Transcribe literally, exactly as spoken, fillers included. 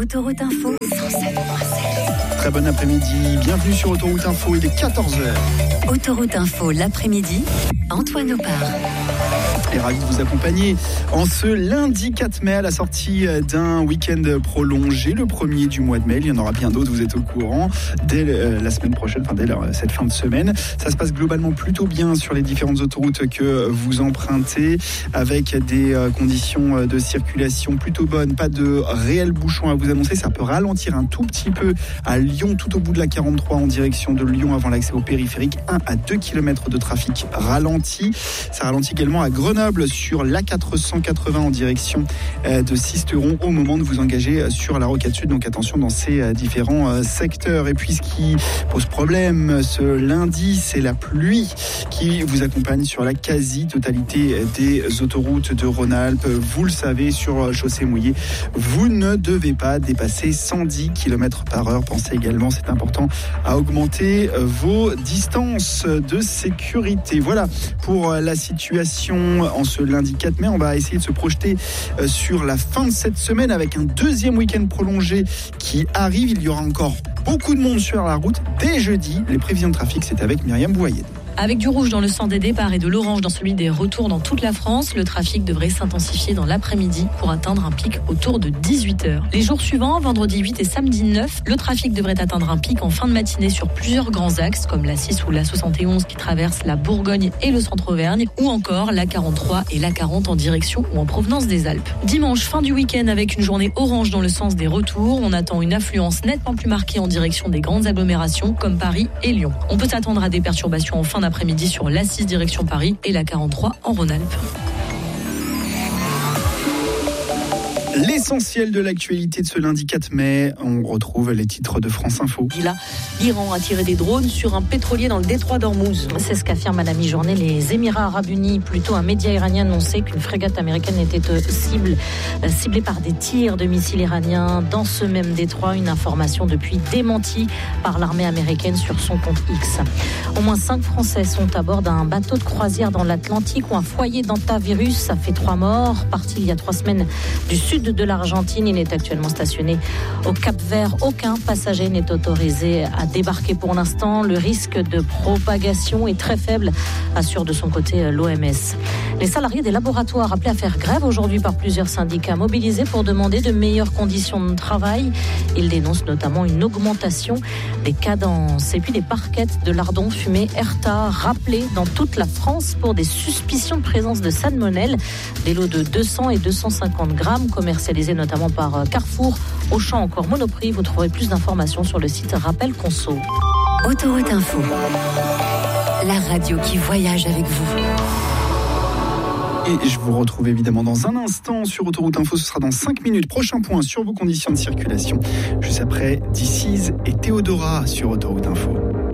Autoroute Info cent sept point sept. Très bon après-midi, bienvenue sur Autoroute Info, il est quatorze heures. Autoroute Info l'après-midi, Antoine Opar. Et ravi de vous accompagner en ce lundi quatre mai à la sortie d'un week-end prolongé, le premier du mois de mai. Il y en aura bien d'autres, vous êtes au courant, dès la semaine prochaine, enfin dès cette fin de semaine. Ça se passe globalement plutôt bien sur les différentes autoroutes que vous empruntez, avec des conditions de circulation plutôt bonnes, pas de réels bouchons à vous annoncer. Ça peut ralentir un tout petit peu à Lyon, tout au bout de la quarante-trois en direction de Lyon avant l'accès au périphérique. un à deux kilomètres de trafic ralenti. Ça ralentit également à Grenoble sur l'A quatre cent quatre-vingts en direction de Sisteron au moment de vous engager sur la rocade sud. Donc attention dans ces différents secteurs. Et puis ce qui pose problème ce lundi, c'est la pluie qui vous accompagne sur la quasi-totalité des autoroutes de Rhône-Alpes. Vous le savez, sur chaussée mouillée, vous ne devez pas dépasser cent dix kilomètres par heure. Pensez également, c'est important, à augmenter vos distances de sécurité. Voilà pour la situation en ce lundi quatre mai. On va essayer de se projeter sur la fin de cette semaine avec un deuxième week-end prolongé qui arrive. Il y aura encore beaucoup de monde sur la route dès jeudi. Les prévisions de trafic, c'est avec Myriam Bouayed. Avec du rouge dans le sens des départs et de l'orange dans celui des retours dans toute la France, le trafic devrait s'intensifier dans l'après-midi pour atteindre un pic autour de dix-huit heures. Les jours suivants, vendredi huit et samedi neuf, le trafic devrait atteindre un pic en fin de matinée sur plusieurs grands axes comme l'A six ou l'A soixante et onze qui traversent la Bourgogne et le centre-Auvergne, ou encore l'A quarante-trois et l'A quarante en direction ou en provenance des Alpes. Dimanche, fin du week-end avec une journée orange dans le sens des retours, on attend une affluence nettement plus marquée en direction des grandes agglomérations comme Paris et Lyon. On peut s'attendre à des perturbations en fin après-midi sur l'A six direction Paris et l'A quarante-trois en Rhône-Alpes. L'essentiel de l'actualité de ce lundi quatre mai, on retrouve les titres de France Info. Là, l'Iran a tiré des drones sur un pétrolier dans le détroit d'Ormuz. C'est ce qu'affirme à la mi-journée les Émirats Arabes Unis. Plutôt, un média iranien annonçait qu'une frégate américaine était cible, ciblée par des tirs de missiles iraniens dans ce même détroit. Une information depuis démentie par l'armée américaine sur son compte X. Au moins cinq Français sont à bord d'un bateau de croisière dans l'Atlantique où un foyer d'hantavirus a fait trois morts. Parti il y a trois semaines du sud de l'Argentine, il est actuellement stationné au Cap-Vert. Aucun passager n'est autorisé à débarquer pour l'instant. Le risque de propagation est très faible, assure de son côté l'O M S. Les salariés des laboratoires appelés à faire grève aujourd'hui par plusieurs syndicats mobilisés pour demander de meilleures conditions de travail. Ils dénoncent notamment une augmentation des cadences et puis des parquettes de lardons fumés Erta rappelés dans toute la France pour des suspicions de présence de salmonelle. Des lots de deux cents et deux cent cinquante grammes commercialisés notamment par Carrefour, Auchan, encore Monoprix. Vous trouverez plus d'informations sur le site Rappel Conso. Autoroute Info, la radio qui voyage avec vous. Et je vous retrouve évidemment dans un instant sur Autoroute Info. Ce sera dans cinq minutes. Prochain point sur vos conditions de circulation. Juste après, D C et Théodora sur Autoroute Info.